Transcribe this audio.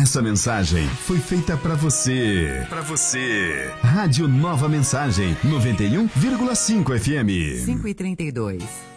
Essa mensagem foi feita para você. Para você. Rádio Nova Mensagem, 91,5 FM. 5h32.